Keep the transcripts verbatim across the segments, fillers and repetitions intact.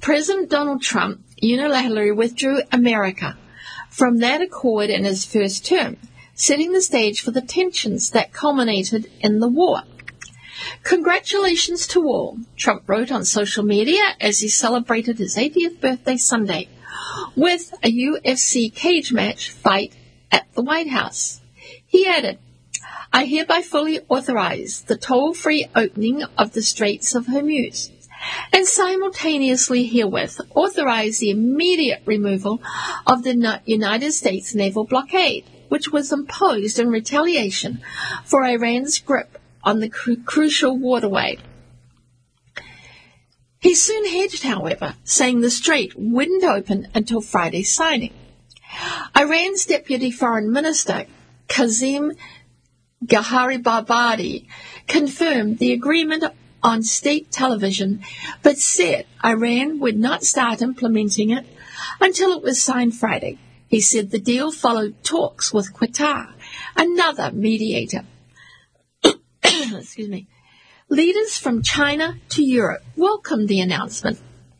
President Donald Trump unilaterally withdrew America from that accord in his first term, setting the stage for the tensions that culminated in the war. Congratulations to all, Trump wrote on social media as he celebrated his eightieth birthday Sunday with a U F C cage match fight at the White House. He added, I hereby fully authorize the toll-free opening of the Straits of Hormuz and simultaneously herewith authorize the immediate removal of the United States naval blockade, which was imposed in retaliation for Iran's grip on the cru- crucial waterway. He soon hedged, however, saying the strait wouldn't open until Friday's signing. Iran's Deputy Foreign Minister, Kazim Gharibabadi, confirmed the agreement on state television, but said Iran would not start implementing it until it was signed Friday. He said the deal followed talks with Qatar, another mediator. Excuse me. Leaders from China to Europe welcomed the announcement.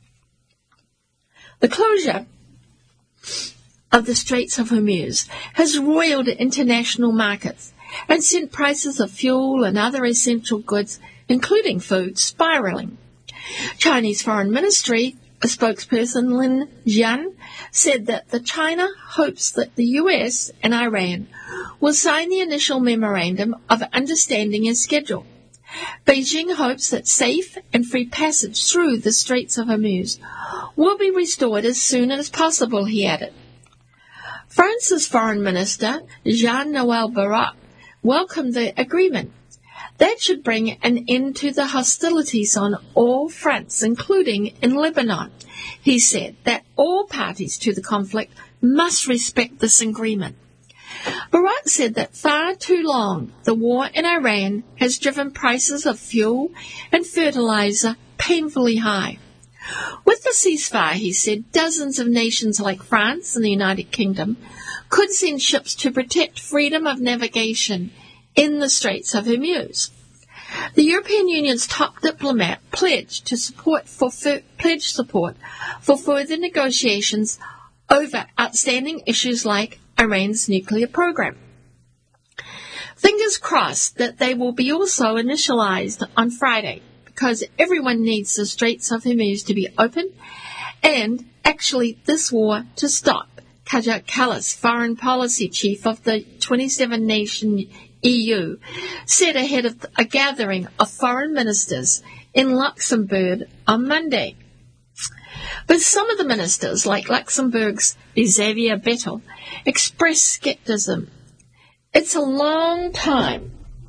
The closure of the Straits of Hormuz has roiled international markets and sent prices of fuel and other essential goods, including food, spiraling. Chinese Foreign Ministry, a spokesperson Lin Jian, said that the China hopes that the U S and Iran will sign the initial memorandum of understanding as scheduled. Beijing hopes that safe and free passage through the Straits of Hormuz will be restored as soon as possible, he added. France's Foreign Minister, Jean-Noël Barrot, welcomed the agreement. That should bring an end to the hostilities on all fronts, including in Lebanon. He said that all parties to the conflict must respect this agreement. Barrot said that far too long the war in Iran has driven prices of fuel and fertilizer painfully high. With the ceasefire, he said, dozens of nations like France and the United Kingdom could send ships to protect freedom of navigation in the Straits of Hormuz. The European Union's top diplomat pledged to support for fur- pledged support for further negotiations over outstanding issues like Iran's nuclear program. Fingers crossed that they will be also initialized on Friday, because everyone needs the Straits of Hormuz to be open and actually this war to stop. Kaja Kallas, foreign policy chief of the twenty-seven nation E U, said ahead of a gathering of foreign ministers in Luxembourg on Monday. But some of the ministers, like Luxembourg's Xavier Bettel, expressed skepticism. It's a long time.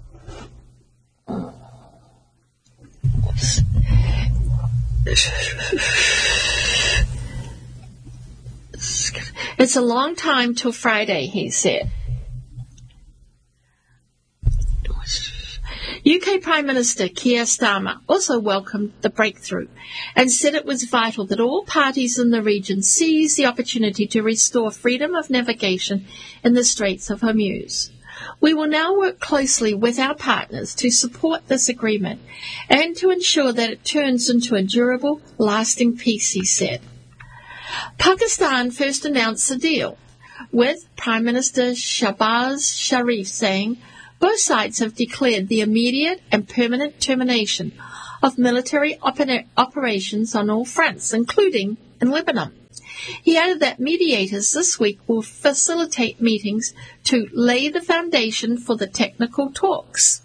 It's a long time till Friday, he said. U K Prime Minister Keir Starmer also welcomed the breakthrough and said it was vital that all parties in the region seize the opportunity to restore freedom of navigation in the Straits of Hormuz. We will now work closely with our partners to support this agreement and to ensure that it turns into a durable, lasting peace, he said. Pakistan first announced the deal, with Prime Minister Shahbaz Sharif saying both sides have declared the immediate and permanent termination of military oper- operations on all fronts, including in Lebanon. He added that mediators this week will facilitate meetings to lay the foundation for the technical talks.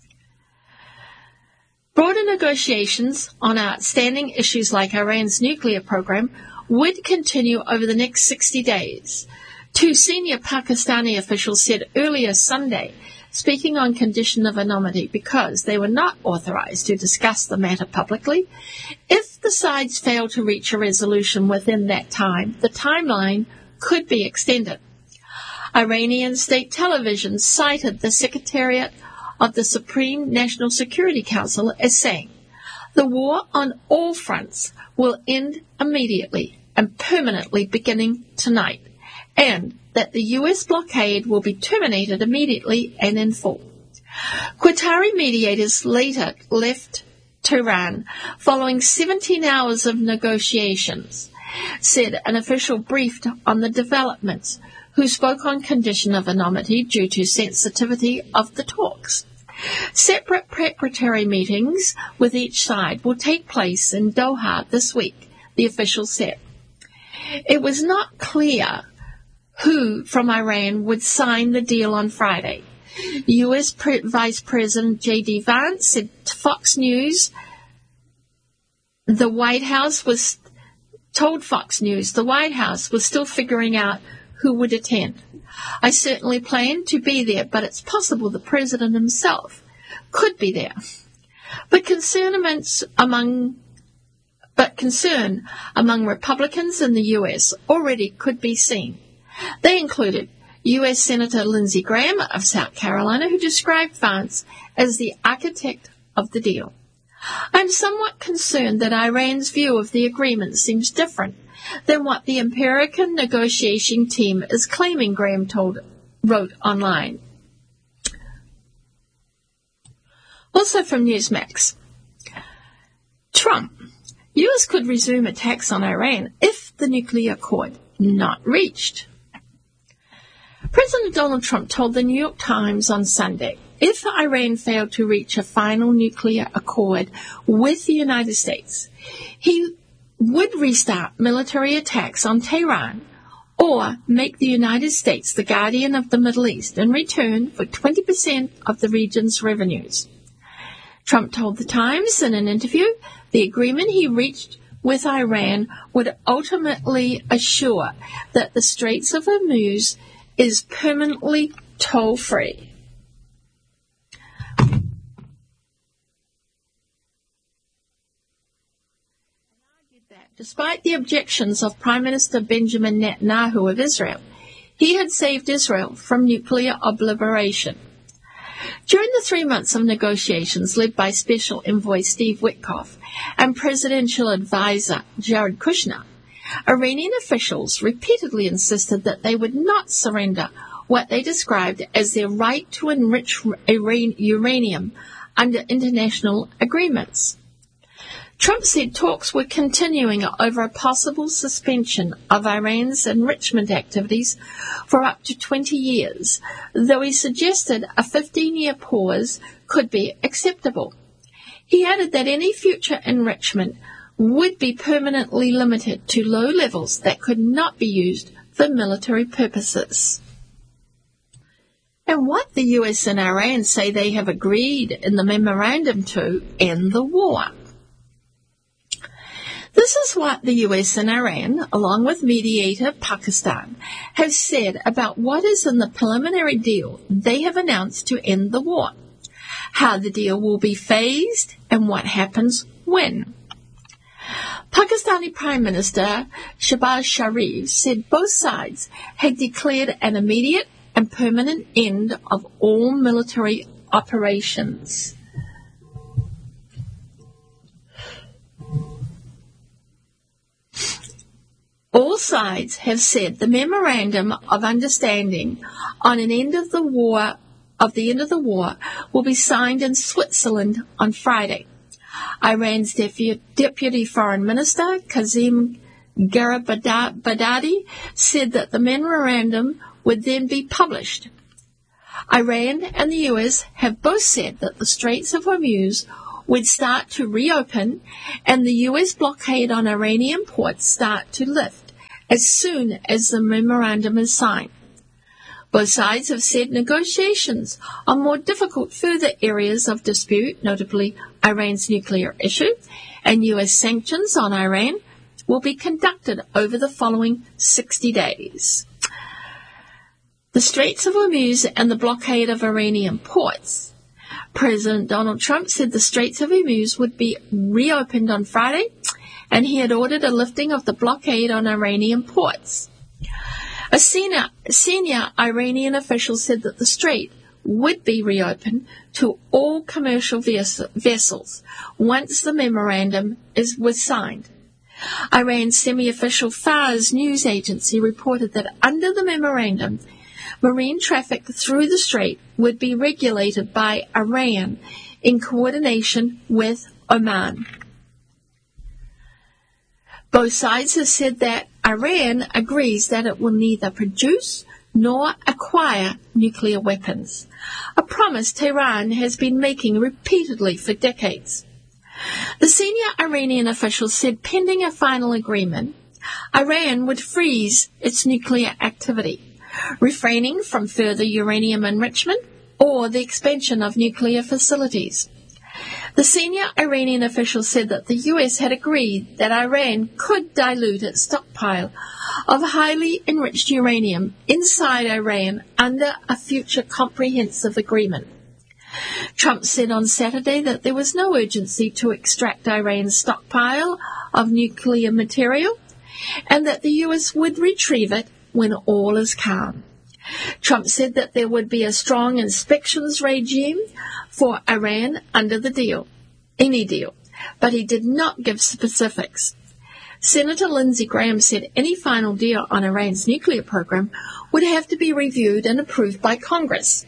Broader negotiations on outstanding issues like Iran's nuclear program would continue over the next sixty days. Two senior Pakistani officials said earlier Sunday, speaking on condition of anonymity because they were not authorized to discuss the matter publicly, if the sides fail to reach a resolution within that time, the timeline could be extended. Iranian state television cited the Secretariat of the Supreme National Security Council as saying, the war on all fronts will end immediately and permanently beginning tonight, and that the U S blockade will be terminated immediately and in full. Qatari mediators later left Tehran following seventeen hours of negotiations, said an official briefed on the developments, who spoke on condition of anonymity due to sensitivity of the talks. Separate preparatory meetings with each side will take place in Doha this week, the official said. It was not clear who from Iran would sign the deal on Friday. U S Pre- Vice President J D Vance said to Fox News the White House was told Fox News the White House was still figuring out who would attend. I certainly plan to be there, but it's possible the president himself could be there. But concern amongst, among but concern among Republicans in the U S already could be seen. They included U S Senator Lindsey Graham of South Carolina, who described Vance as the architect of the deal. I'm somewhat concerned that Iran's view of the agreement seems different than what the American negotiation team is claiming, Graham told, wrote online. Also from Newsmax, Trump. U S could resume attacks on Iran if the nuclear accord not reached. President Donald Trump told the New York Times on Sunday, if Iran failed to reach a final nuclear accord with the United States, he would restart military attacks on Tehran or make the United States the guardian of the Middle East in return for twenty percent of the region's revenues. Trump told the Times in an interview the agreement he reached with Iran would ultimately assure that the Straits of Hormuz is permanently toll-free. Despite the objections of Prime Minister Benjamin Netanyahu of Israel, he had saved Israel from nuclear obliteration. During the three months of negotiations led by Special Envoy Steve Witkoff and Presidential Advisor Jared Kushner, Iranian officials repeatedly insisted that they would not surrender what they described as their right to enrich uranium under international agreements. Trump said talks were continuing over a possible suspension of Iran's enrichment activities for up to twenty years, though he suggested a fifteen-year pause could be acceptable. He added that any future enrichment would be permanently limited to low levels that could not be used for military purposes. And what the U S and Iran say they have agreed in the memorandum to end the war. This is what the U S and Iran, along with mediator Pakistan, have said about what is in the preliminary deal they have announced to end the war, how the deal will be phased, and what happens when. Pakistani Prime Minister Shehbaz Sharif said both sides had declared an immediate and permanent end of all military operations. All sides have said the memorandum of understanding on an end of the war of the end of the war will be signed in Switzerland on Friday. Iran's Defu- Deputy Foreign Minister Kazim Garibabadi said that the memorandum would then be published. Iran and the U S have both said that the Straits of Hormuz would start to reopen and the U S blockade on Iranian ports start to lift as soon as the memorandum is signed. Both sides have said negotiations on more difficult further areas of dispute, notably Iran's nuclear issue and U S sanctions on Iran, will be conducted over the following sixty days. The Straits of Hormuz and the blockade of Iranian ports. President Donald Trump said the Straits of Hormuz would be reopened on Friday, and he had ordered a lifting of the blockade on Iranian ports. A senior, senior Iranian official said that the strait would be reopened to all commercial ves- vessels once the memorandum is, was signed. Iran's semi-official Fars news agency reported that under the memorandum, marine traffic through the strait would be regulated by Iran in coordination with Oman. Both sides have said that Iran agrees that it will neither produce nor acquire nuclear weapons, a promise Tehran has been making repeatedly for decades. The senior Iranian official said pending a final agreement, Iran would freeze its nuclear activity, refraining from further uranium enrichment or the expansion of nuclear facilities. The senior Iranian official said that the U S had agreed that Iran could dilute its stockpile of highly enriched uranium inside Iran under a future comprehensive agreement. Trump said on Saturday that there was no urgency to extract Iran's stockpile of nuclear material and that the U S would retrieve it when all is calm. Trump said that there would be a strong inspections regime for Iran under the deal, any deal, but he did not give specifics. Senator Lindsey Graham said any final deal on Iran's nuclear program would have to be reviewed and approved by Congress.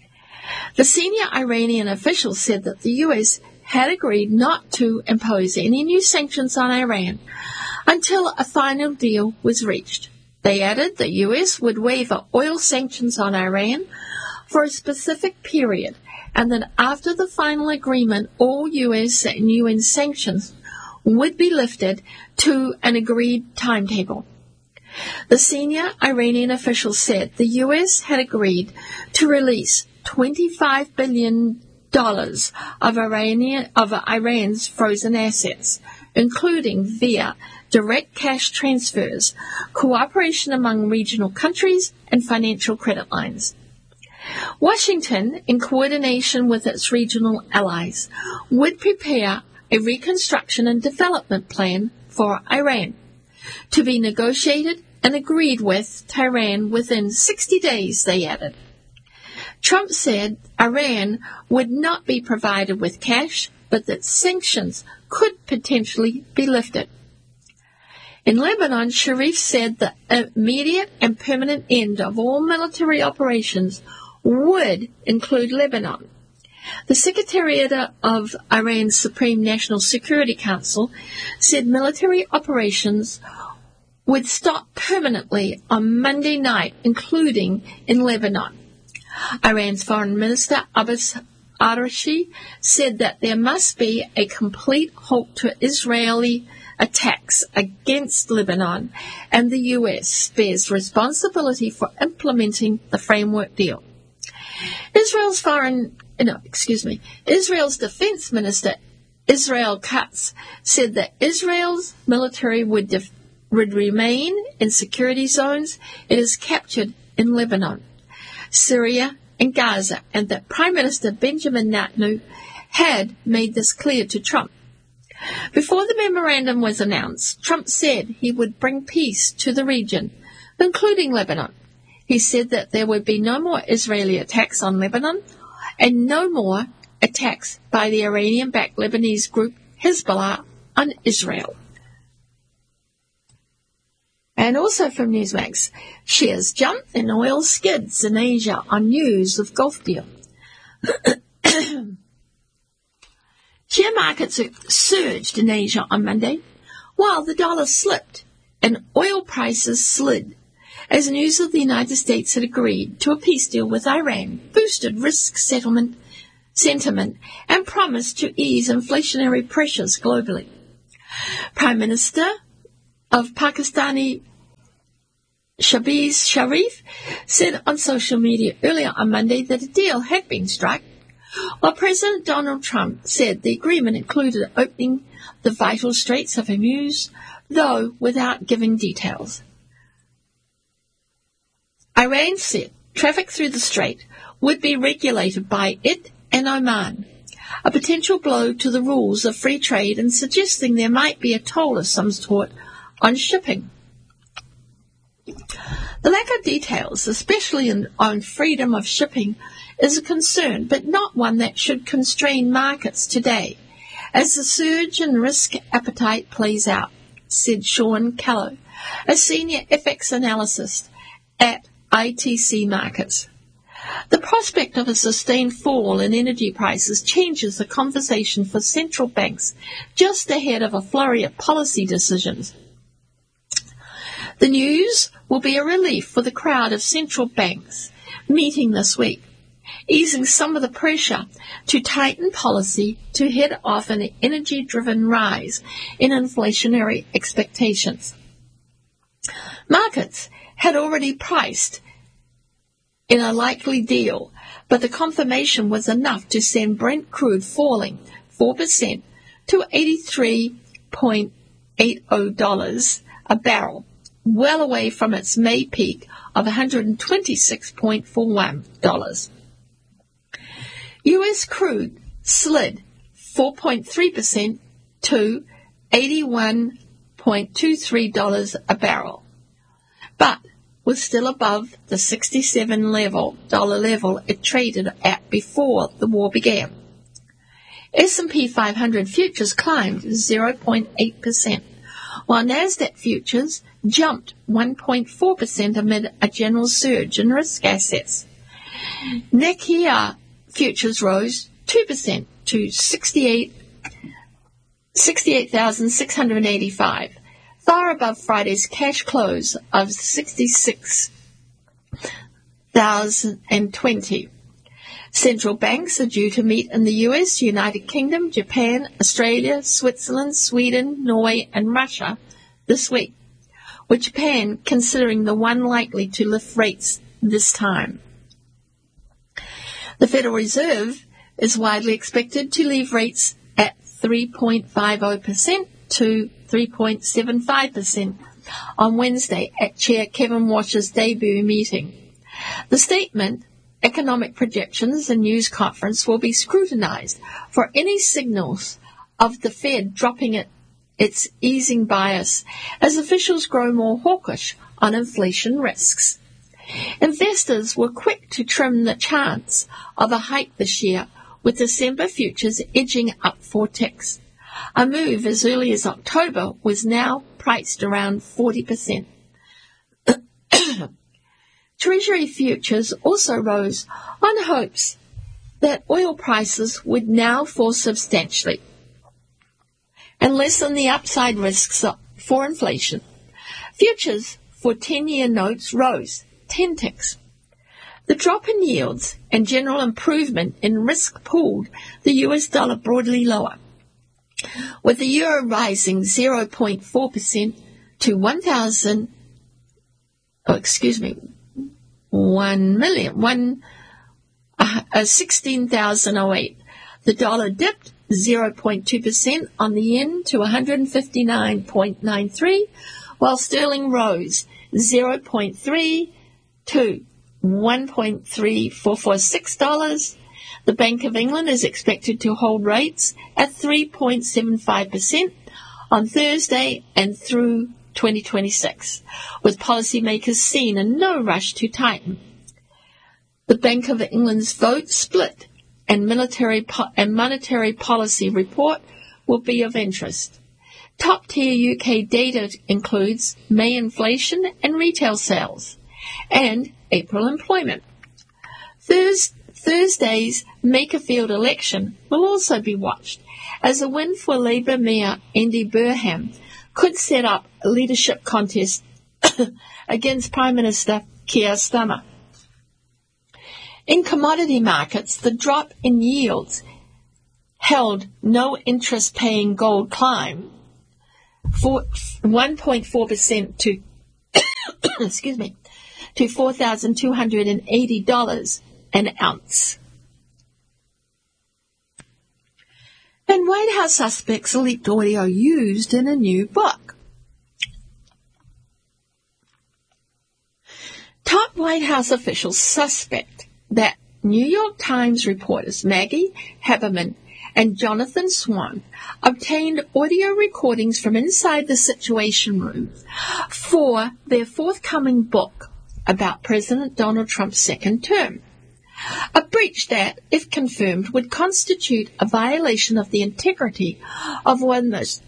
The senior Iranian official said that the U S had agreed not to impose any new sanctions on Iran until a final deal was reached. They added the U S would waiver oil sanctions on Iran for a specific period, and that after the final agreement, all U S and U N sanctions would be lifted to an agreed timetable. The senior Iranian official said the U S had agreed to release twenty-five billion dollars of, Iranian, of Iran's frozen assets, including via direct cash transfers, cooperation among regional countries, and financial credit lines. Washington, in coordination with its regional allies, would prepare a reconstruction and development plan for Iran, to be negotiated and agreed with Tehran within sixty days, they added. Trump said Iran would not be provided with cash, but that sanctions could potentially be lifted. In Lebanon, Sharif said the immediate and permanent end of all military operations would include Lebanon. The Secretariat of Iran's Supreme National Security Council said military operations would stop permanently on Monday night, including in Lebanon. Iran's Foreign Minister Abbas Araghchi said that there must be a complete halt to Israeli attacks against Lebanon, and the U S bears responsibility for implementing the framework deal. Israel's foreign, no, excuse me, Israel's Defense Minister Israel Katz said that Israel's military would, def- would remain in security zones it has captured in Lebanon, Syria, and Gaza, and that Prime Minister Benjamin Netanyahu had made this clear to Trump. Before the memorandum was announced, Trump said he would bring peace to the region, including Lebanon. He said that there would be no more Israeli attacks on Lebanon and no more attacks by the Iranian-backed Lebanese group Hezbollah on Israel. And also from Newsmax, shares jump and oil skids in Asia on news of Gulf deal. Share markets surged in Asia on Monday, while the dollar slipped and oil prices slid, as news of the United States had agreed to a peace deal with Iran boosted risk settlement sentiment and promised to ease inflationary pressures globally. Prime Minister of Pakistani Shahbaz Sharif said on social media earlier on Monday that a deal had been struck, while President Donald Trump said the agreement included opening the vital Straits of Hormuz, though without giving details. Iran said traffic through the strait would be regulated by it and Oman, a potential blow to the rules of free trade and suggesting there might be a toll of some sort on shipping. The lack of details, especially in, on freedom of shipping, is a concern, but not one that should constrain markets today, as the surge in risk appetite plays out, said Sean Callow, a senior F X analyst at I T C Markets. The prospect of a sustained fall in energy prices changes the conversation for central banks just ahead of a flurry of policy decisions. The news will be a relief for the crowd of central banks meeting this week, easing some of the pressure to tighten policy to head off an energy-driven rise in inflationary expectations. Markets had already priced in a likely deal, but the confirmation was enough to send Brent crude falling four percent to eighty-three dollars and eighty cents a barrel, well away from its May peak of one hundred twenty-six dollars and forty-one cents. U S crude slid four point three percent to eighty-one dollars and twenty-three cents a barrel, but was still above the sixty-seven dollars level, dollar level it traded at before the war began. S and P five hundred futures climbed zero point eight percent, while NASDAQ futures jumped one point four percent amid a general surge in risk assets. Nikkei futures rose two percent to sixty-eight thousand six hundred eighty-five, far above Friday's cash close of sixty-six thousand twenty. Central banks are due to meet in the U S, United Kingdom, Japan, Australia, Switzerland, Sweden, Norway, and Russia this week, with Japan considering the one likely to lift rates this time. The Federal Reserve is widely expected to leave rates at three point five zero percent to three point seven five percent on Wednesday at Chair Kevin Warsh's debut meeting. The statement, economic projections and news conference will be scrutinized for any signals of the Fed dropping it, its easing bias as officials grow more hawkish on inflation risks. Investors were quick to trim the chance of a hike this year, with December futures edging up four ticks. A move as early as October was now priced around forty percent. Treasury futures also rose on hopes that oil prices would now fall substantially and lessen the upside risks for inflation. Futures for ten-year notes rose ten ticks. The drop in yields and general improvement in risk pulled the U S dollar broadly lower, with the euro rising zero point four percent to one thousand, oh, excuse me, one million, one, uh, sixteen thousand eight. The dollar dipped zero point two percent on the yen to one hundred fifty-nine point nine three, while sterling rose zero point three to one point three four four six dollars. The Bank of England is expected to hold rates at three point seven five percent on Thursday and through twenty twenty-six, with policymakers seen in no rush to tighten. The Bank of England's vote split and military po- and monetary policy report will be of interest. Top-tier U K data includes May inflation and retail sales, and April employment. Thurs- Thursday's Makerfield election will also be watched, as a win for Labour Mayor Andy Burnham could set up a leadership contest against Prime Minister Keir Starmer. In commodity markets, the drop in yields held no interest-paying gold climb for one point four percent to excuse me to four thousand two hundred eighty dollars an ounce. And White House suspects leaked audio used in a new book. Top White House officials suspect that New York Times reporters Maggie Haberman and Jonathan Swan obtained audio recordings from inside the Situation Room for their forthcoming book about President Donald Trump's second term. A breach that, if confirmed, would constitute a violation of the integrity of one of the most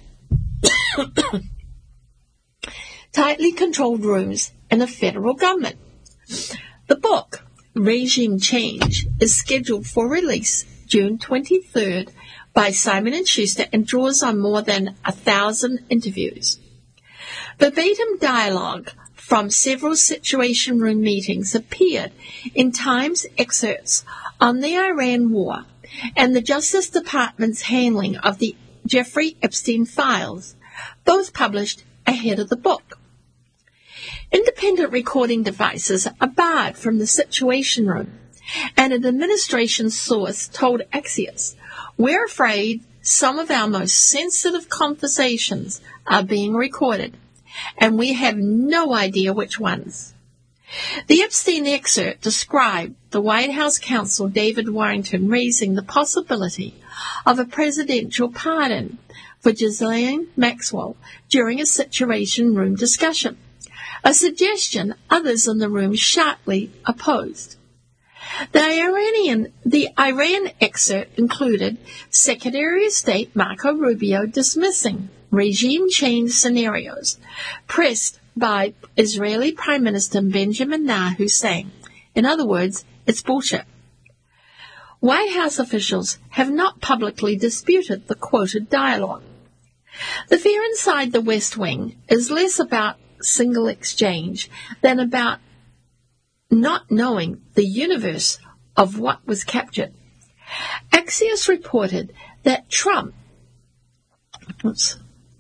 tightly controlled rooms in the federal government. The book, Regime Change is scheduled for release June twenty-third by Simon and Schuster and draws on more than a thousand interviews. Verbatim dialogue from several Situation Room meetings appeared in Times excerpts on the Iran war and the Justice Department's handling of the Jeffrey Epstein files, both published ahead of the book. Independent recording devices are barred from the Situation Room, and an administration source told Axios, "We're afraid some of our most sensitive conversations are being recorded, and we have no idea which ones." The Epstein excerpt described the White House counsel David Warrington raising the possibility of a presidential pardon for Ghislaine Maxwell during a Situation Room discussion, a suggestion others in the room sharply opposed. The Iranian, the Iran excerpt included Secretary of State Marco Rubio dismissing regime change scenarios, pressed by Israeli Prime Minister Benjamin Netanyahu, saying, in other words, it's bullshit. White House officials have not publicly disputed the quoted dialogue. The fear inside the West Wing is less about single exchange than about not knowing the universe of what was captured. Axios reported that Trump oops,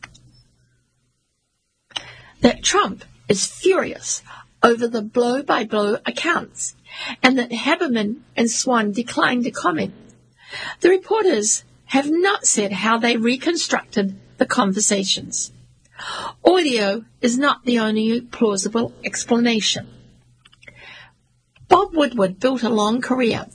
that Trump is furious over the blow-by-blow accounts and that Haberman and Swan declined to comment. The reporters have not said how they reconstructed the conversations. Audio is not the only plausible explanation. Bob Woodward built a long career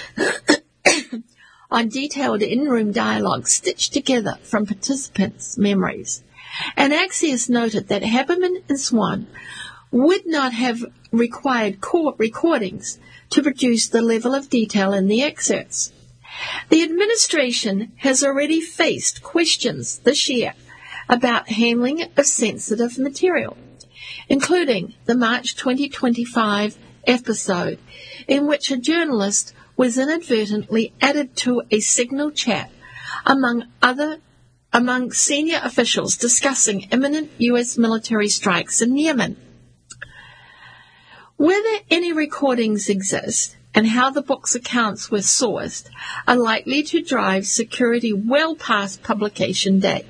on detailed in-room dialogue stitched together from participants' memories, and Axios noted that Haberman and Swan would not have required court recordings to produce the level of detail in the excerpts. The administration has already faced questions this year about handling of sensitive material, including the March twenty twenty-five episode in which a journalist was inadvertently added to a Signal chat among other among senior officials discussing imminent U S military strikes in Yemen. Whether any recordings exist and how the book's accounts were sourced are likely to drive security well past publication date.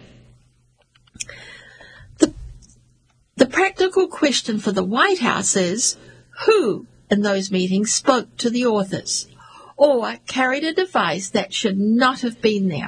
The, the practical question for the White House is, who in those meetings spoke to the authors or carried a device that should not have been there?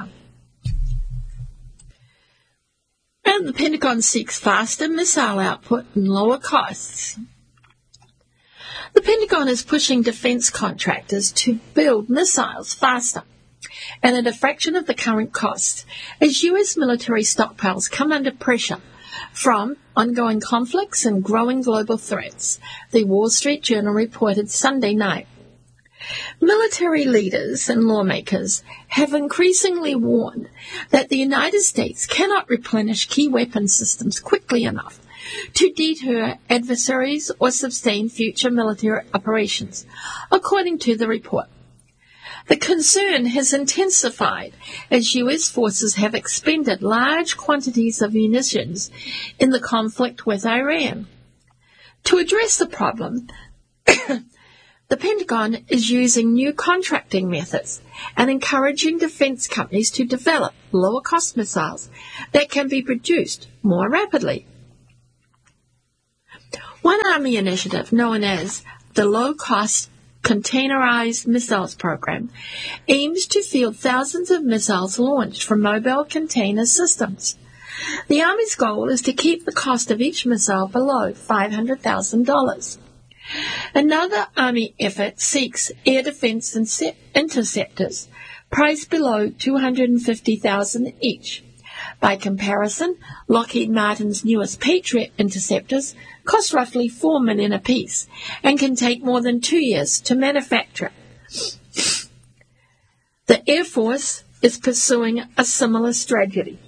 And the Pentagon seeks faster missile output and lower costs. The Pentagon is pushing defense contractors to build missiles faster and at a fraction of the current cost as U S military stockpiles come under pressure from ongoing conflicts and growing global threats, the Wall Street Journal reported Sunday night. Military leaders and lawmakers have increasingly warned that the United States cannot replenish key weapon systems quickly enough to deter adversaries or sustain future military operations, according to the report. The concern has intensified as U S forces have expended large quantities of munitions in the conflict with Iran. To address the problem, the Pentagon is using new contracting methods and encouraging defense companies to develop lower-cost missiles that can be produced more rapidly. One Army initiative known as the Low-Cost Containerized Missiles Program aims to field thousands of missiles launched from mobile container systems. The Army's goal is to keep the cost of each missile below five hundred thousand dollars. Another Army effort seeks air defense interceptors, priced below two hundred fifty thousand dollars each. By comparison, Lockheed Martin's newest Patriot interceptors cost roughly four million dollars apiece and can take more than two years to manufacture. The Air Force is pursuing a similar strategy,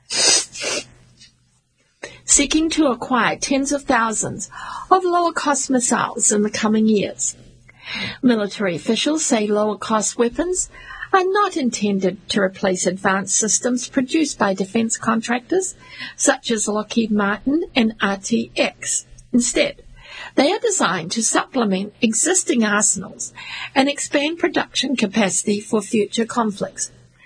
seeking to acquire tens of thousands of lower-cost missiles in the coming years. Military officials say lower-cost weapons are not intended to replace advanced systems produced by defence contractors such as Lockheed Martin and R T X. Instead, they are designed to supplement existing arsenals and expand production capacity for future conflicts.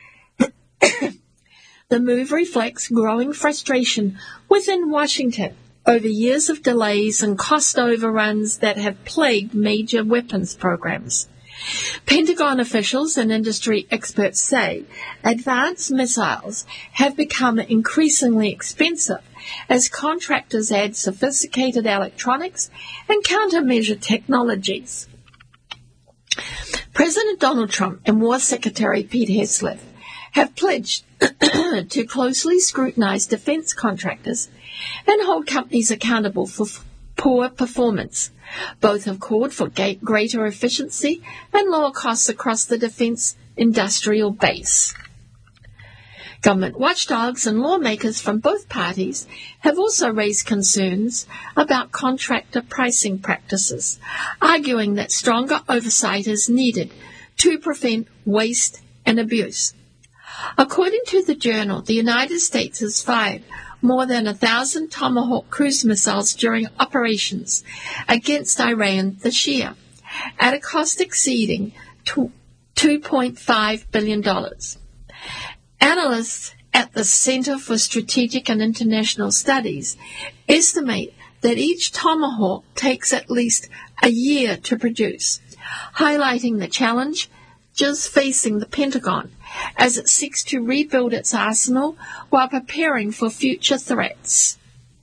The move reflects growing frustration within Washington over years of delays and cost overruns that have plagued major weapons programs. Pentagon officials and industry experts say advanced missiles have become increasingly expensive as contractors add sophisticated electronics and countermeasure technologies. President Donald Trump and War Secretary Pete Hegseth have pledged to closely scrutinize defense contractors and hold companies accountable for f- poor performance. Both have called for ga- greater efficiency and lower costs across the defense industrial base. Government watchdogs and lawmakers from both parties have also raised concerns about contractor pricing practices, arguing that stronger oversight is needed to prevent waste and abuse. According to the Journal, the United States has fired more than a thousand Tomahawk cruise missiles during operations against Iran this year, at a cost exceeding two point five billion dollars. Analysts at the Center for Strategic and International Studies estimate that each Tomahawk takes at least a year to produce, highlighting the challenge just facing the Pentagon as it seeks to rebuild its arsenal while preparing for future threats.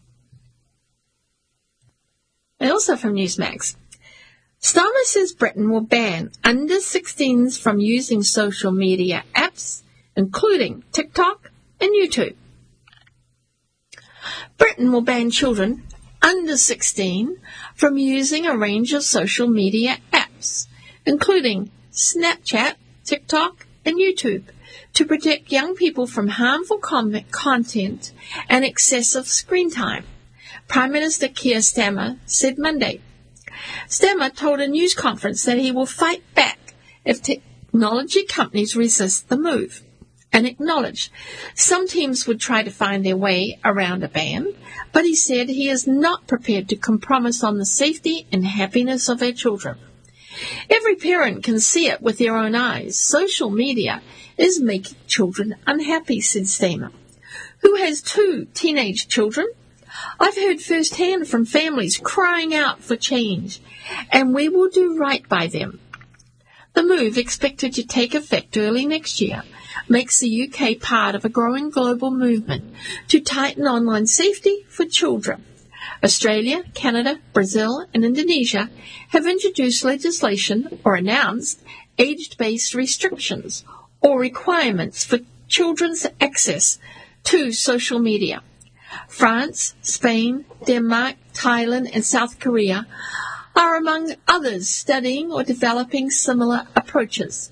And also from Newsmax, Starmer says Britain will ban under sixteens from using social media apps, including TikTok and YouTube. Britain will ban children under sixteen from using a range of social media apps, including Snapchat, TikTok, and YouTube, to protect young people from harmful com- content and excessive screen time, Prime Minister Keir Starmer said Monday. Starmer told a news conference that he will fight back if technology companies resist the move, and acknowledged some teams would try to find their way around a ban, but he said he is not prepared to compromise on the safety and happiness of their children. Every parent can see it with their own eyes. Social media is making children unhappy, said Starmer, who has two teenage children. I've heard firsthand from families crying out for change, and we will do right by them. The move, expected to take effect early next year, makes the U K part of a growing global movement to tighten online safety for children. Australia, Canada, Brazil, and Indonesia have introduced legislation or announced age-based restrictions or requirements for children's access to social media. France, Spain, Denmark, Thailand, and South Korea are among others studying or developing similar approaches.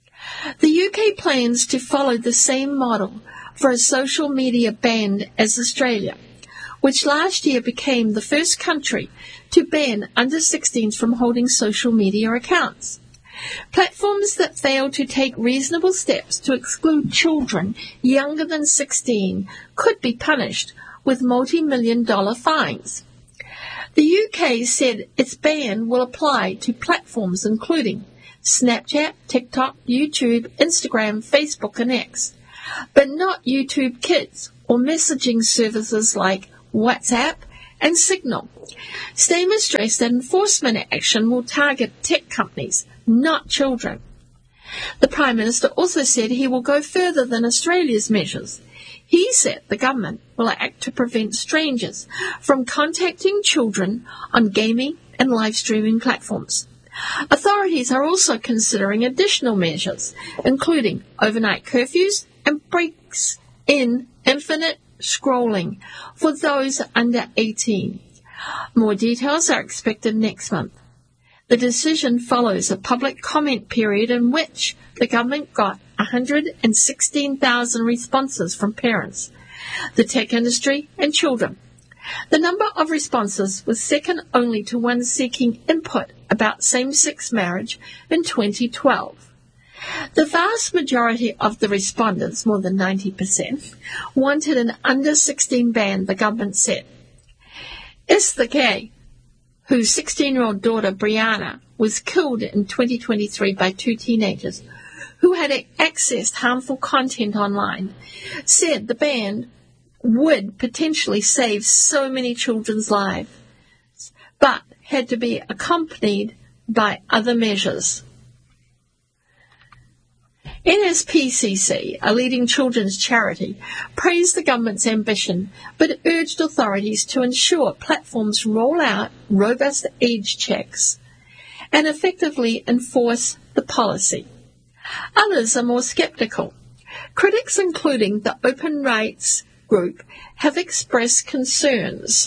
The U K plans to follow the same model for a social media ban as Australia, which last year became the first country to ban under sixteens from holding social media accounts. Platforms that fail to take reasonable steps to exclude children younger than sixteen could be punished with multi-million dollar fines. The U K said its ban will apply to platforms including Snapchat, TikTok, YouTube, Instagram, Facebook, and X, but not YouTube Kids or messaging services like WhatsApp and Signal. Starmer stressed that enforcement action will target tech companies, not children. The Prime Minister also said he will go further than Australia's measures. He said the government will act to prevent strangers from contacting children on gaming and live streaming platforms. Authorities are also considering additional measures, including overnight curfews and breaks in infinite scrolling for those under eighteen. More details are expected next month. The decision follows a public comment period in which the government got one hundred sixteen thousand responses from parents, the tech industry, and children. The number of responses was second only to one seeking input about same-sex marriage in twenty twelve. The vast majority of the respondents, more than ninety percent, wanted an under sixteen ban, the government said. Esther Gay, whose sixteen-year-old daughter Brianna was killed in twenty twenty-three by two teenagers who had accessed harmful content online, said the ban would potentially save so many children's lives, but had to be accompanied by other measures. N S P C C, a leading children's charity, praised the government's ambition but urged authorities to ensure platforms roll out robust age checks and effectively enforce the policy. Others are more sceptical. Critics, including the Open Rights Group, have expressed concerns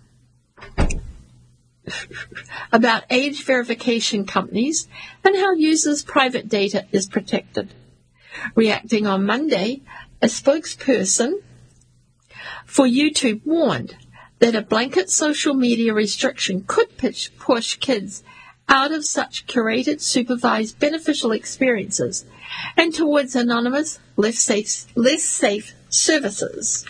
about age verification companies and how users' private data is protected. Reacting on Monday, a spokesperson for YouTube warned that a blanket social media restriction could push, push kids out of such curated, supervised, beneficial experiences and towards anonymous, less safe, less safe services.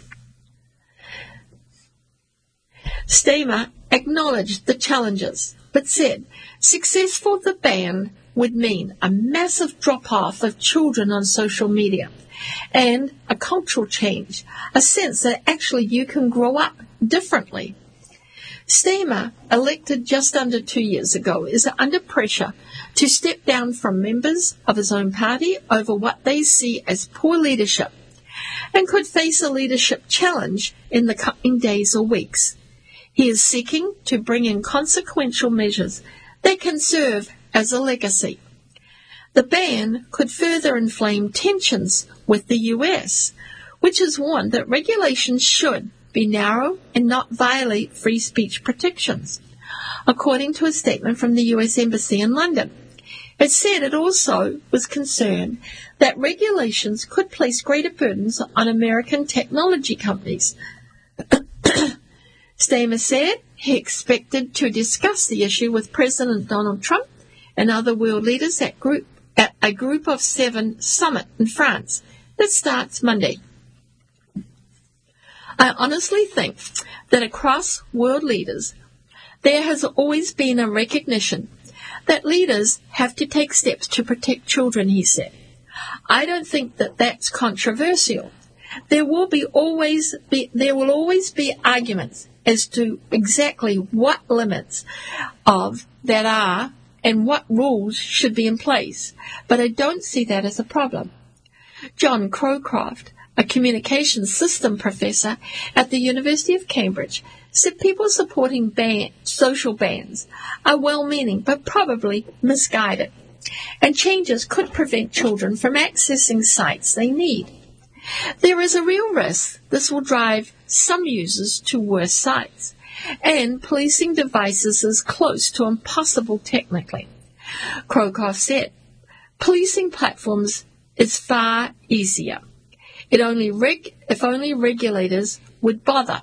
Stamer acknowledged the challenges, but said success for the ban would mean a massive drop-off of children on social media and a cultural change, a sense that actually you can grow up differently. Stamer, elected just under two years ago, is under pressure to step down from members of his own party over what they see as poor leadership and could face a leadership challenge in the coming days or weeks. He is seeking to bring in consequential measures that can serve as a legacy. The ban could further inflame tensions with the U S, which has warned that regulations should be narrow and not violate free speech protections, according to a statement from the U S Embassy in London. It said it also was concerned that regulations could place greater burdens on American technology companies. Stamer said he expected to discuss the issue with President Donald Trump and other world leaders at, group, at a Group of Seven summit in France that starts Monday. I honestly think that across world leaders, there has always been a recognition that leaders have to take steps to protect children, he said. I don't think that that's controversial. There will be always be, there will always be arguments as to exactly what limits of that are and what rules should be in place, but I don't see that as a problem. John Crowcroft, a communications system professor at the University of Cambridge, said people supporting ban- social bans are well-meaning but probably misguided, and changes could prevent children from accessing sites they need. There is a real risk this will drive some users to worse sites, and policing devices is close to impossible technically. Crowcroft said, policing platforms is far easier. It only reg- if only regulators would bother.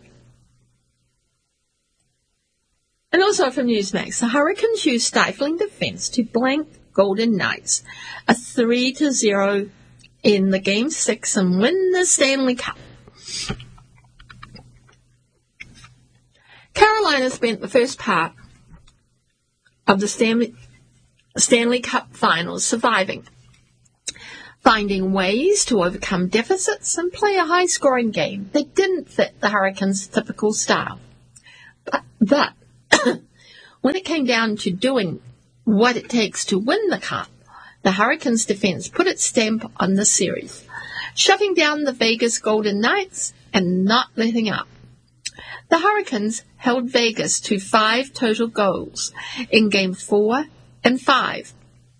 And also from Newsmax, the Hurricanes used stifling defense to blank Golden Knights, a three to zero in the Game Six, and win the Stanley Cup. Carolina spent the first part of the Stanley, Stanley Cup Finals surviving, finding ways to overcome deficits and play a high-scoring game that didn't fit the Hurricanes' typical style. But, but when it came down to doing what it takes to win the Cup, the Hurricanes' defense put its stamp on the series, shutting down the Vegas Golden Knights and not letting up. The Hurricanes held Vegas to five total goals in Game four and five.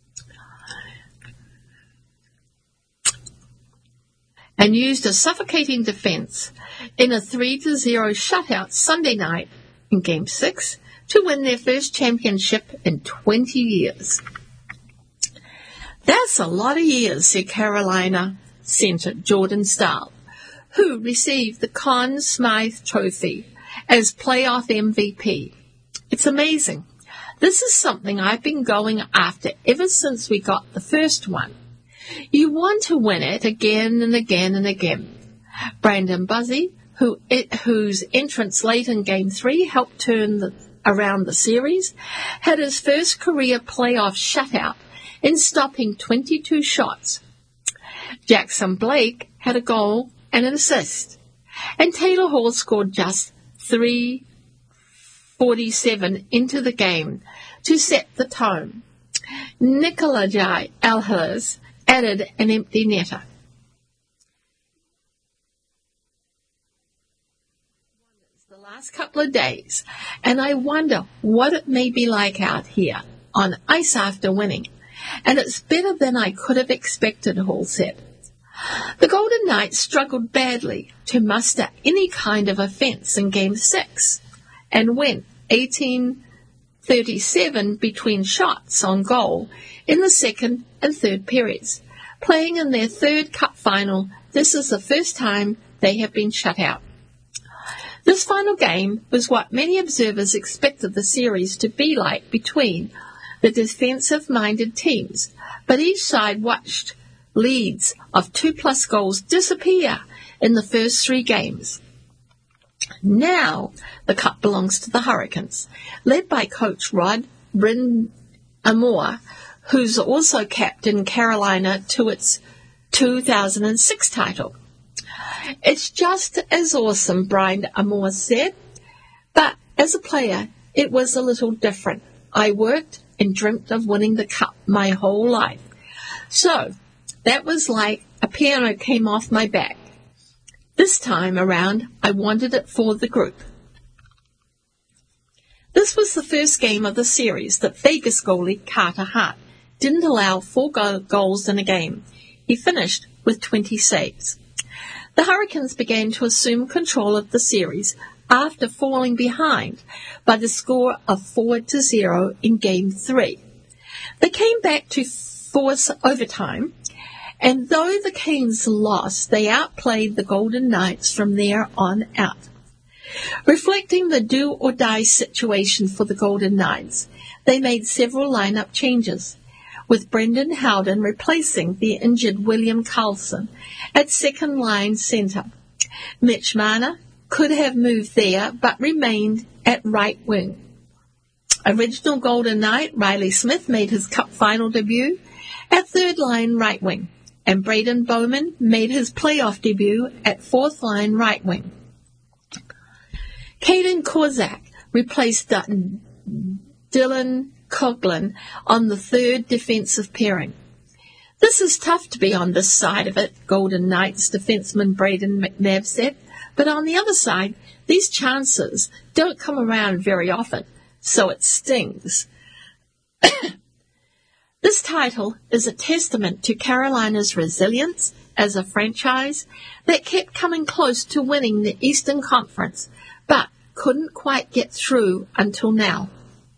And used a suffocating defense in a three to zero shutout Sunday night in Game six to win their first championship in twenty years. That's a lot of years, said Carolina centre Jordan Stahl, who received the Conn Smythe Trophy as playoff M V P. It's amazing. This is something I've been going after ever since we got the first one. You want to win it again and again and again. Brandon Buzzy, who it, whose entrance late in Game three helped turn the, around the series, had his first career playoff shutout in stopping twenty-two shots. Jackson Blake had a goal and an assist, and Taylor Hall scored just three forty-seven into the game to set the tone. Nikolaj Alheres added an empty netter. The last couple of days, and I wonder what it may be like out here on ice after winning, and it's better than I could have expected, Hall said. The Golden Knights struggled badly to muster any kind of offence in Game six and went eighteen thirty-seven between shots on goal in the second and third periods. Playing in their third cup final, this is the first time they have been shut out. This final game was what many observers expected the series to be like between the defensive-minded teams, but each side watched leads of two-plus goals disappear in the first three games. Now the cup belongs to the Hurricanes, led by coach Rod Brind'Amour, who's also captained Carolina to its two thousand six title. It's just as awesome, Brind'Amour said, but as a player, it was a little different. I worked and dreamt of winning the cup my whole life. So that was like a piano came off my back. This time around, I wanted it for the group. This was the first game of the series that Vegas goalie Carter Hart didn't allow four go- goals in a game. He finished with twenty saves. The Hurricanes began to assume control of the series after falling behind by the score of four to zero in Game three. They came back to force overtime, and though the Canes lost, they outplayed the Golden Knights from there on out. Reflecting the do-or-die situation for the Golden Knights, they made several lineup changes, with Brendan Howden replacing the injured William Karlsson at second-line centre. Mitch Marner could have moved there, but remained at right wing. Original Golden Knight Riley Smith made his Cup final debut at third-line right wing, and Braden Bowman made his playoff debut at fourth-line right wing. Caden Kozak replaced Dylan Coghlan on the third defensive pairing. This is tough to be on this side of it, Golden Knights defenseman Braden McNabb said, but on the other side, these chances don't come around very often, so it stings. This title is a testament to Carolina's resilience as a franchise that kept coming close to winning the Eastern Conference, but couldn't quite get through until now.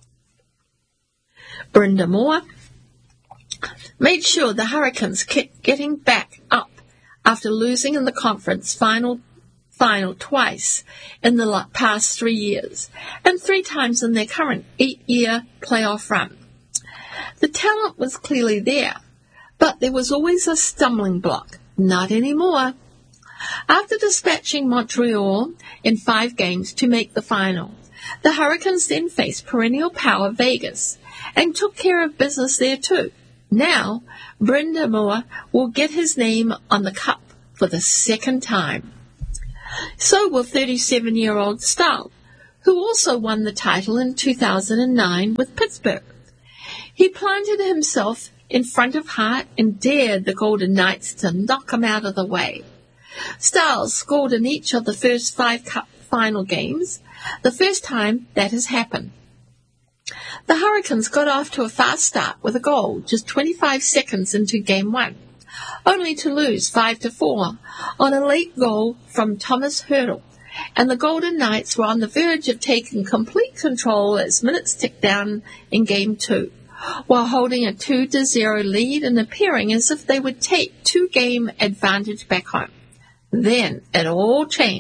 Brind'Amour made sure the Hurricanes kept getting back up after losing in the conference final final twice in the past three years and three times in their current eight-year playoff run. The talent was clearly there, but there was always a stumbling block. Not anymore. After dispatching Montreal in five games to make the final, the Hurricanes then faced perennial power Vegas and took care of business there too. Now, Brind'Amour will get his name on the cup for the second time. So will thirty-seven-year-old Stahl, who also won the title in two thousand nine with Pittsburgh. He planted himself in front of Hart and dared the Golden Knights to knock him out of the way. Stahl scored in each of the first five cup final games, the first time that has happened. The Hurricanes got off to a fast start with a goal just twenty-five seconds into Game one, only to lose five to four on a late goal from Thomas Hertl, and the Golden Knights were on the verge of taking complete control as minutes ticked down in Game two, while holding a two to zero lead and appearing as if they would take two-game advantage back home. Then it all changed.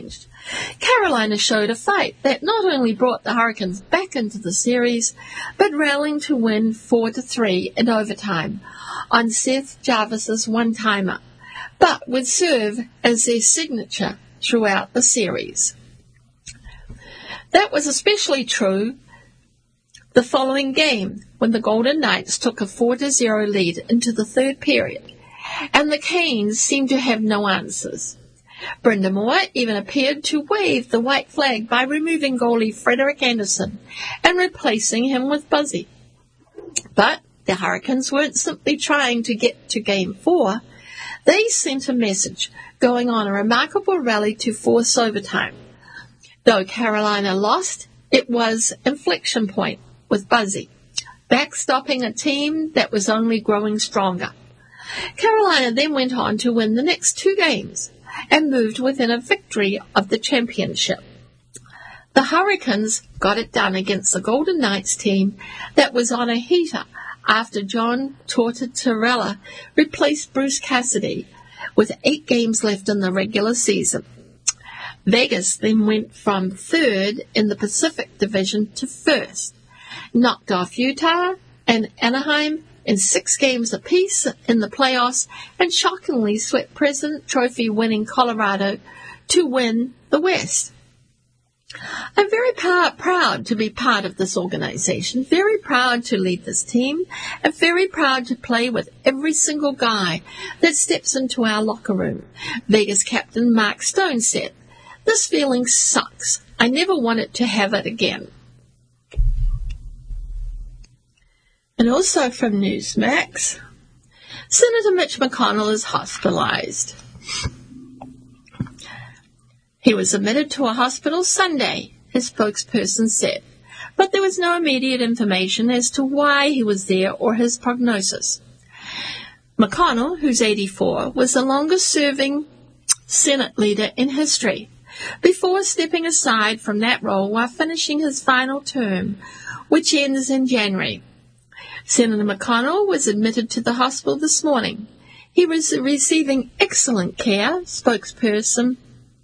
Carolina showed a fight that not only brought the Hurricanes back into the series, but rallying to win four to three in overtime on Seth Jarvis's one-timer, but would serve as their signature throughout the series. That was especially true the following game, when the Golden Knights took a four to zero lead into the third period, and the Canes seemed to have no answers. Brind'Amour even appeared to wave the white flag by removing goalie Frederik Andersen and replacing him with Buzzy. But the Hurricanes weren't simply trying to get to Game four. They sent a message, going on a remarkable rally to force overtime. Though Carolina lost, it was inflection point with Buzzy, backstopping a team that was only growing stronger. Carolina then went on to win the next two games and moved within a victory of the championship. The Hurricanes got it done against the Golden Knights team that was on a heater after John Tortorella replaced Bruce Cassidy with eight games left in the regular season. Vegas then went from third in the Pacific Division to first, knocked off Utah and Anaheim in six games apiece in the playoffs, and shockingly swept President Trophy winning Colorado to win the West. I'm very p- proud to be part of this organization, very proud to lead this team, and very proud to play with every single guy that steps into our locker room, Vegas captain Mark Stone said. This feeling sucks. I never wanted to have it again. And also from Newsmax, Senator Mitch McConnell is hospitalized. He was admitted to a hospital Sunday, his spokesperson said, but there was no immediate information as to why he was there or his prognosis. McConnell, who's eighty-four, was the longest-serving Senate leader in history, before stepping aside from that role while finishing his final term, which ends in January. Senator McConnell was admitted to the hospital this morning. He was receiving excellent care, spokesperson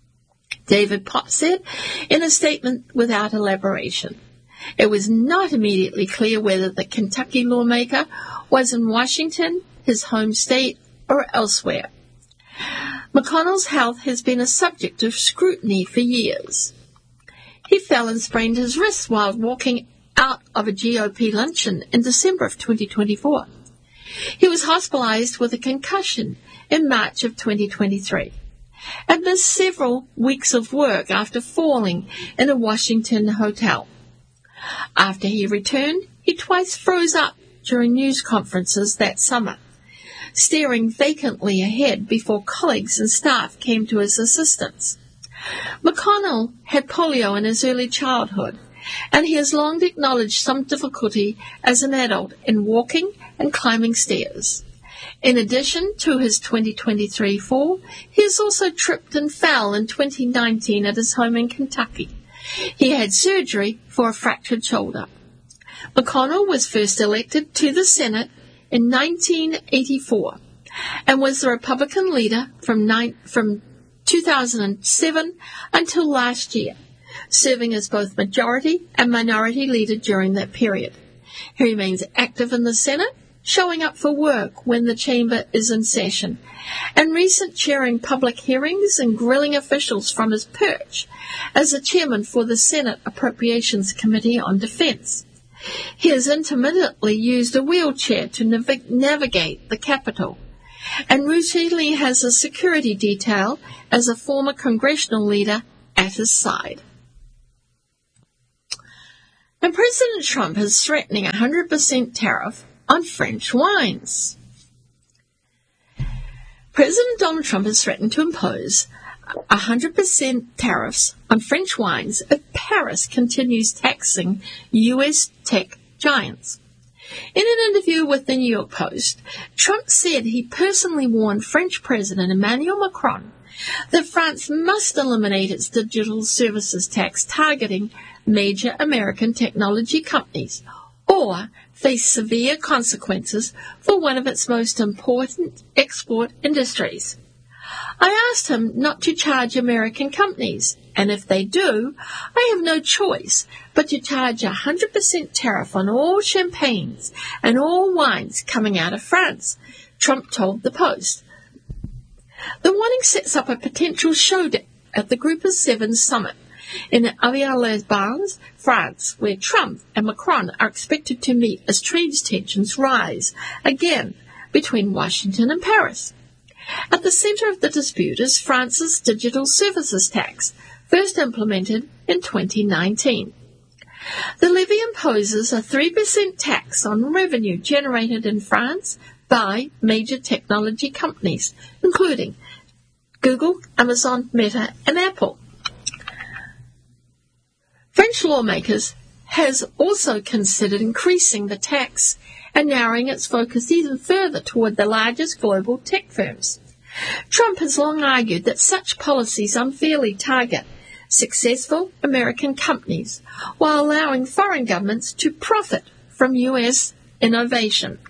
David Pott said in a statement without elaboration. It was not immediately clear whether the Kentucky lawmaker was in Washington, his home state, or elsewhere. McConnell's health has been a subject of scrutiny for years. He fell and sprained his wrist while walking out of a G O P luncheon in December of twenty twenty-four. He was hospitalized with a concussion in March of twenty twenty-three and missed several weeks of work after falling in a Washington hotel. After he returned, he twice froze up during news conferences that summer, staring vacantly ahead before colleagues and staff came to his assistance. McConnell had polio in his early childhood, and he has long acknowledged some difficulty as an adult in walking and climbing stairs. In addition to his twenty twenty-three fall, he has also tripped and fell in twenty nineteen at his home in Kentucky. He had surgery for a fractured shoulder. McConnell was first elected to the Senate in nineteen eighty-four and was the Republican leader from, nine, from two thousand seven until last year, serving as both majority and minority leader during that period. He remains active in the Senate, showing up for work when the chamber is in session, and recent chairing public hearings and grilling officials from his perch as the chairman for the Senate Appropriations Committee on Defense. He has intermittently used a wheelchair to nav- navigate the Capitol, and routinely has a security detail as a former congressional leader at his side. And President Trump is threatening a one hundred percent tariff on French wines. President Donald Trump has threatened to impose one hundred percent tariffs on French wines if Paris continues taxing U S tech giants. In an interview with the New York Post, Trump said he personally warned French President Emmanuel Macron that France must eliminate its digital services tax targeting major American technology companies, or face severe consequences for one of its most important export industries. I asked him not to charge American companies, and if they do, I have no choice but to charge a one hundred percent tariff on all champagnes and all wines coming out of France, Trump told the Post. The warning sets up a potential showdown at the Group of Seven summit in Aix-les-Bains, France, where Trump and Macron are expected to meet as trade tensions rise again between Washington and Paris. At the centre of the dispute is France's digital services tax, first implemented in twenty nineteen. The levy imposes a three percent tax on revenue generated in France by major technology companies, including Google, Amazon, Meta, and Apple. French lawmakers has also considered increasing the tax and narrowing its focus even further toward the largest global tech firms. Trump has long argued that such policies unfairly target successful American companies while allowing foreign governments to profit from U S innovation.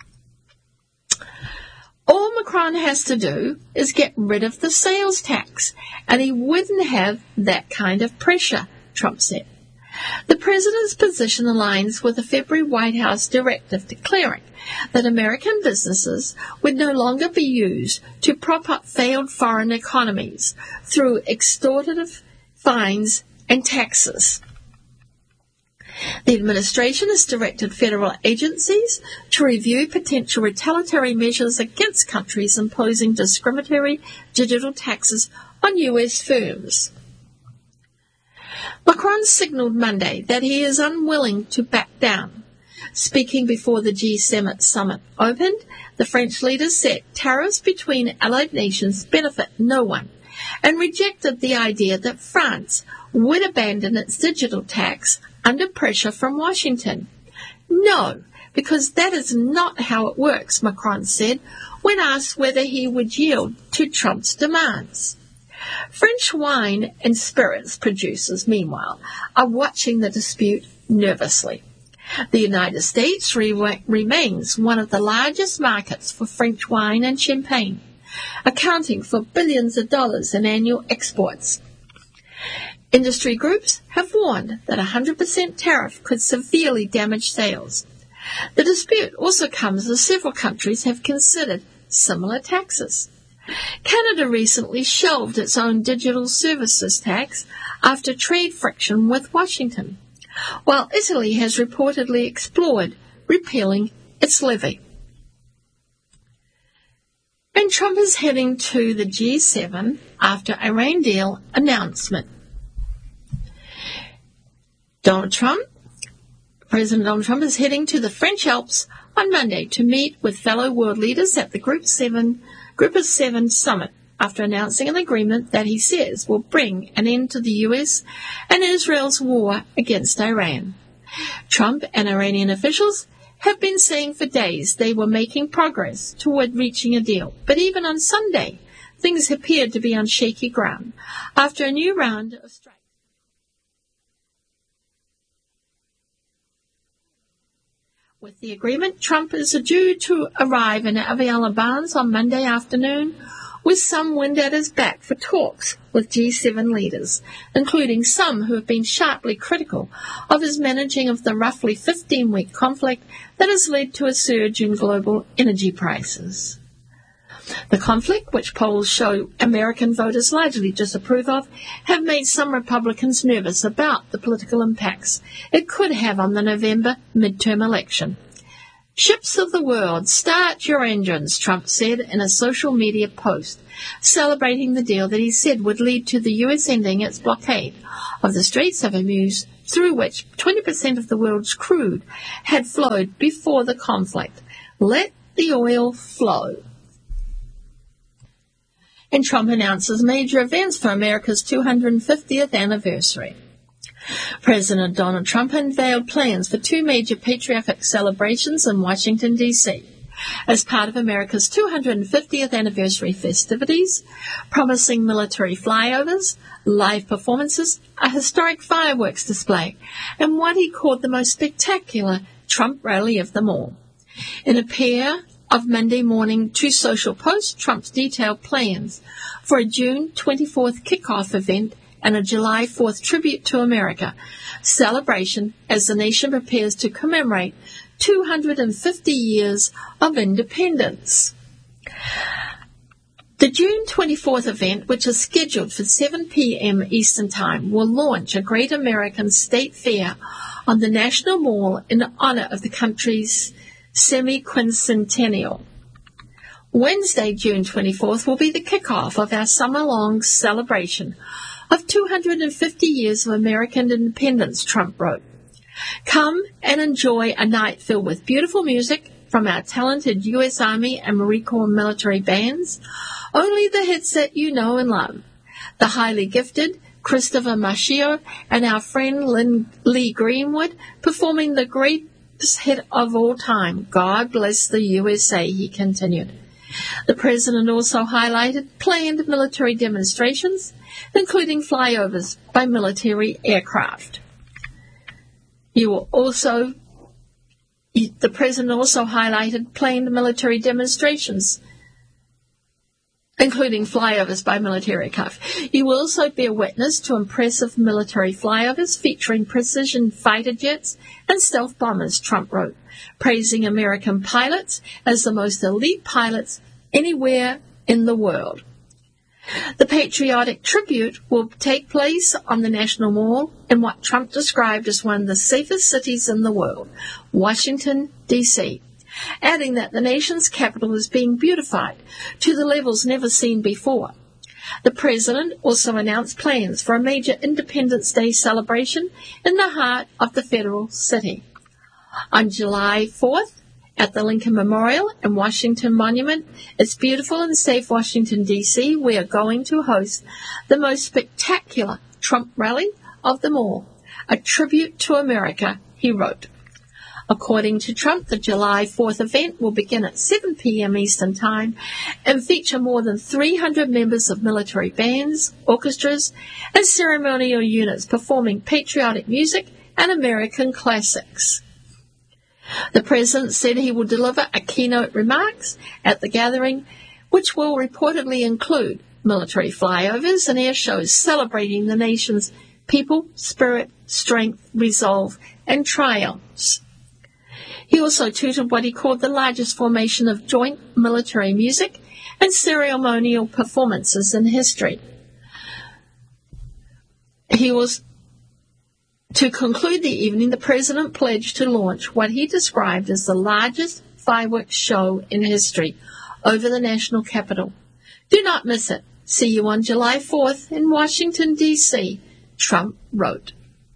All Macron has to do is get rid of the sales tax, and he wouldn't have that kind of pressure, Trump said. The president's position aligns with a February White House directive declaring that American businesses would no longer be used to prop up failed foreign economies through extortive fines and taxes. The administration has directed federal agencies to review potential retaliatory measures against countries imposing discriminatory digital taxes on U S firms. Macron signalled Monday that he is unwilling to back down. Speaking before the G seven summit opened, the French leader said tariffs between allied nations benefit no one and rejected the idea that France would abandon its digital tax under pressure from Washington. No, because that is not how it works, Macron said when asked whether he would yield to Trump's demands. French wine and spirits producers, meanwhile, are watching the dispute nervously. The United States re- remains one of the largest markets for French wine and champagne, accounting for billions of dollars in annual exports. Industry groups have warned that a one hundred percent tariff could severely damage sales. The dispute also comes as several countries have considered similar taxes. Canada recently shelved its own digital services tax after trade friction with Washington, while Italy has reportedly explored repealing its levy. And Trump is heading to the G seven after Iran deal announcement. Donald Trump, President Donald Trump is heading to the French Alps on Monday to meet with fellow world leaders at the Group Seven Group of Seven summit after announcing an agreement that he says will bring an end to the U S and Israel's war against Iran. Trump and Iranian officials have been saying for days they were making progress toward reaching a deal, but even on Sunday, things appeared to be on shaky ground after a new round of strikes. With the agreement, Trump is due to arrive in Aix-les-Bains on Monday afternoon with some wind at his back for talks with G seven leaders, including some who have been sharply critical of his managing of the roughly fifteen-week conflict that has led to a surge in global energy prices. The conflict, which polls show American voters largely disapprove of, have made some Republicans nervous about the political impacts it could have on the November midterm election. Ships of the world, start your engines, Trump said in a social media post, celebrating the deal that he said would lead to the U S ending its blockade of the Straits of Hormuz, through which twenty percent of the world's crude had flowed before the conflict. Let the oil flow. And Trump announces major events for America's two hundred fiftieth anniversary. President Donald Trump unveiled plans for two major patriotic celebrations in Washington, D C as part of America's two hundred fiftieth anniversary festivities, promising military flyovers, live performances, a historic fireworks display, and what he called the most spectacular Trump rally of them all. In a pair of Monday morning to social posts Trump's detailed plans for a June twenty-fourth kickoff event and a July fourth tribute to America celebration as the nation prepares to commemorate two hundred fifty years of independence. The June twenty-fourth event, which is scheduled for seven p.m. Eastern Time, will launch a Great American State Fair on the National Mall in honor of the country's semi-quincentennial. Wednesday, June twenty-fourth, will be the kickoff of our summer-long celebration of two hundred fifty years of American independence, Trump wrote. Come and enjoy a night filled with beautiful music from our talented U S Army and Marine Corps military bands, only the hits that you know and love. The highly gifted Christopher Machio and our friend Lynn Lee Greenwood performing the greatest hit of all time, God Bless the U S A, he continued. The president also highlighted planned military demonstrations, including flyovers by military aircraft. You will also, the president also highlighted planned military demonstrations, including flyovers by military aircraft. You will also bear witness to impressive military flyovers featuring precision fighter jets and stealth bombers, Trump wrote, praising American pilots as the most elite pilots anywhere in the world. The patriotic tribute will take place on the National Mall in what Trump described as one of the safest cities in the world, Washington, D C, adding that the nation's capital is being beautified to the levels never seen before. The president also announced plans for a major Independence Day celebration in the heart of the federal city. On July fourth, at the Lincoln Memorial and Washington Monument, it's beautiful and safe Washington, D C, we are going to host the most spectacular Trump rally of them all, a tribute to America, he wrote. According to Trump, the July fourth event will begin at seven p.m. Eastern Time and feature more than three hundred members of military bands, orchestras, and ceremonial units performing patriotic music and American classics. The president said he will deliver a keynote remarks at the gathering, which will reportedly include military flyovers and air shows celebrating the nation's people, spirit, strength, resolve, and triumphs. He also tutored what he called the largest formation of joint military music and ceremonial performances in history. He was To conclude the evening, the president pledged to launch what he described as the largest fireworks show in history over the national capital. Do not miss it. See you on July fourth in Washington, D C, Trump wrote.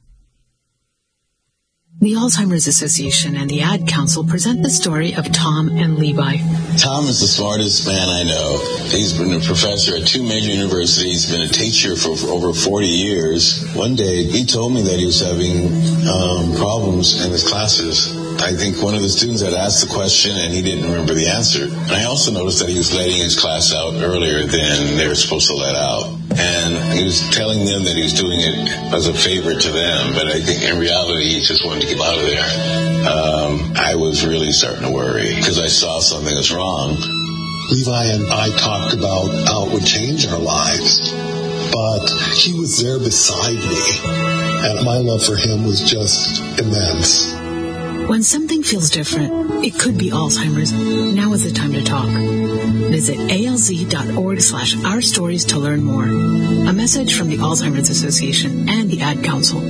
The Alzheimer's Association and the Ad Council present the story of Tom and Levi. Tom is the smartest man I know. He's been a professor at two major universities, been a teacher for, for over forty years. One day, he told me that he was having um, problems in his classes. I think one of the students had asked the question and he didn't remember the answer. And I also noticed that he was letting his class out earlier than they were supposed to let out. And he was telling them that he was doing it as a favor to them, but I think in reality he just wanted to get out of there. Um, I was really starting to worry because I saw something was wrong. Levi and I talked about how it would change our lives, but he was there beside me, and my love for him was just immense. When something feels different, it could be Alzheimer's. Now is the time to talk. Visit alz.org slash our stories to learn more. A message from the Alzheimer's Association and the Ad Council.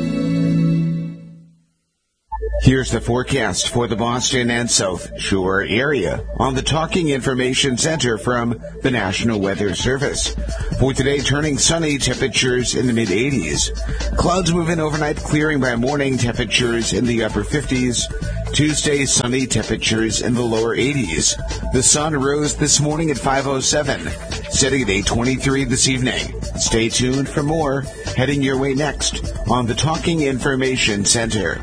Here's the forecast for the Boston and South Shore area on the Talking Information Center from the National Weather Service. For today, turning sunny, temperatures in the mid-eighties. Clouds move in overnight, clearing by morning, temperatures in the upper fifties. Tuesday, sunny, temperatures in the lower eighties. The sun rose this morning at five oh seven, setting at eight twenty-three this evening. Stay tuned for more, heading your way next on the Talking Information Center.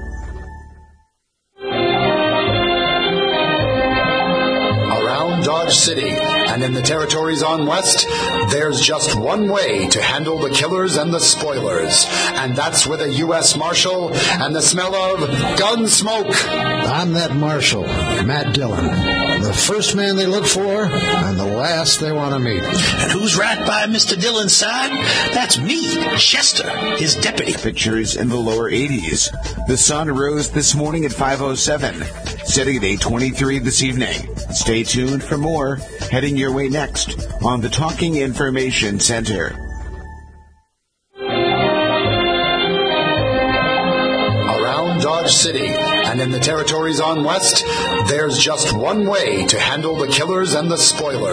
Dodge City, and in the territories on West, there's just one way to handle the killers and the spoilers, and that's with a U S Marshal and the smell of gun smoke. I'm that Marshal, Matt Dillon, the first man they look for and the last they want to meet. And who's right by Mister Dillon's side? That's me, Chester, his deputy. Temperatures in the lower eighties. The sun rose this morning at five oh seven, setting at eight twenty-three this evening. Stay tuned for more, heading your way next on the Talking Information Center. Around Dodge City and in the territories on West, there's just one way to handle the killers and the spoilers.